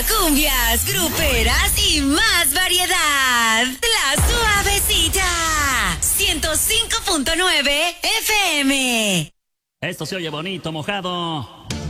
cumbias, gruperas y más variedad. La Suavecita. 105.9 FM. Esto se oye bonito, mojado.